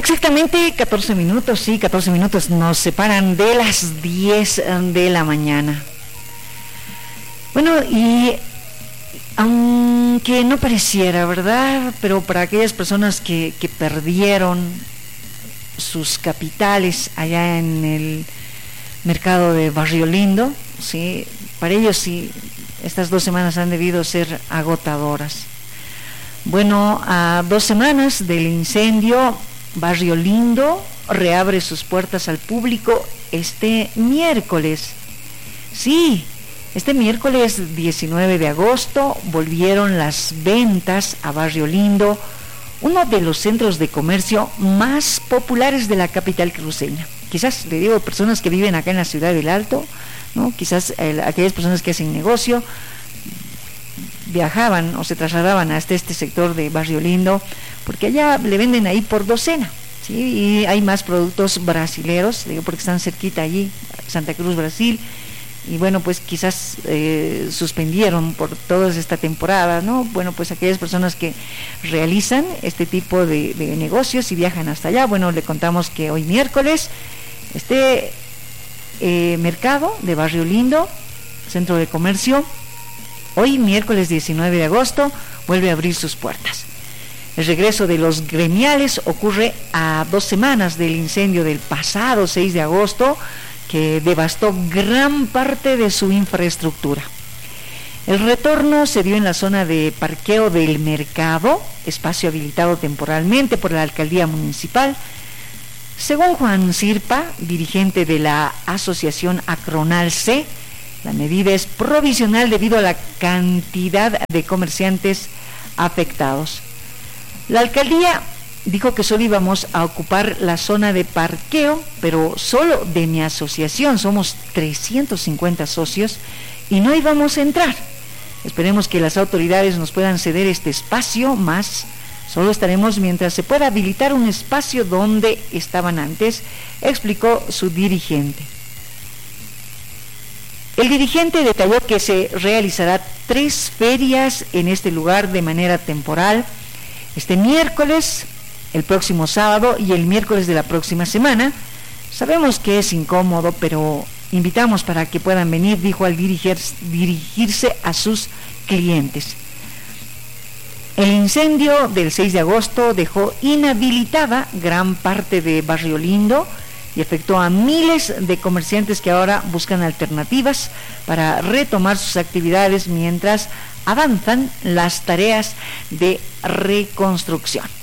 Exactamente 14 minutos, sí, 14 minutos nos separan de las 10 de la mañana. Bueno, y aunque no pareciera, ¿verdad? Pero para aquellas personas que perdieron sus capitales allá en el mercado de Barrio Lindo, sí, para ellos sí, estas 2 semanas han debido ser agotadoras. Bueno, a 2 semanas del incendio, Barrio Lindo reabre sus puertas al público este miércoles. Sí, este miércoles 19 de agosto volvieron las ventas a Barrio Lindo, uno de los centros de comercio más populares de la capital cruceña. Quizás, le digo, personas que viven acá en la ciudad del Alto, ¿no? Quizás aquellas personas que hacen negocio viajaban o se trasladaban hasta este sector de Barrio Lindo, porque allá le venden ahí por docena, ¿sí? Y hay más productos brasileros, digo, porque están cerquita allí, Santa Cruz, Brasil, y bueno, pues quizás suspendieron por toda esta temporada, ¿no? Bueno, pues aquellas personas que realizan este tipo de negocios y viajan hasta allá, bueno, le contamos que hoy miércoles este mercado de Barrio Lindo, centro de comercio, hoy miércoles 19 de agosto vuelve a abrir sus puertas. El regreso de los gremiales ocurre a 2 semanas del incendio del pasado 6 de agosto, que devastó gran parte de su infraestructura. El retorno se dio en la zona de parqueo del mercado, espacio habilitado temporalmente por la alcaldía municipal. Según Juan Sirpa, dirigente de la asociación Acronal C, la medida es provisional debido a la cantidad de comerciantes afectados. La alcaldía dijo que solo íbamos a ocupar la zona de parqueo, pero solo de mi asociación, somos 350 socios y no íbamos a entrar. Esperemos que las autoridades nos puedan ceder este espacio, más solo estaremos mientras se pueda habilitar un espacio donde estaban antes, explicó su dirigente. El dirigente detalló que se realizará 3 ferias en este lugar de manera temporal, este miércoles, el próximo sábado y el miércoles de la próxima semana. Sabemos que es incómodo, pero invitamos para que puedan venir, dijo al dirigirse a sus clientes. El incendio del 6 de agosto dejó inhabilitada gran parte de Barrio Lindo y afectó a miles de comerciantes que ahora buscan alternativas para retomar sus actividades mientras avanzan las tareas de reconstrucción.